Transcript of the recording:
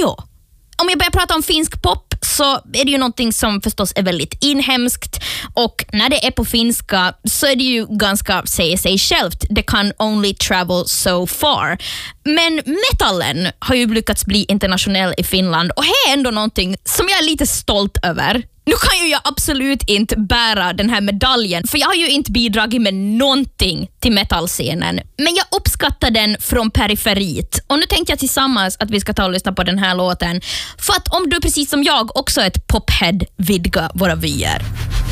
Ja. Om jag börjar prata om finsk pop så är det ju någonting som förstås är väldigt inhemskt, och när det är på finska så är det ju ganska, säger sig självt, det kan only travel so far. Men metallen har ju lyckats bli internationell i Finland, och det är ändå någonting som jag är lite stolt över. Nu kan ju jag absolut inte bära den här medaljen, för jag har ju inte bidragit med någonting till metallscenen. Men jag uppskattar den från periferit. Och nu tänkte jag tillsammans att vi ska ta och lyssna på den här låten. För att om du precis som jag också är ett pophead, vidga våra vyer.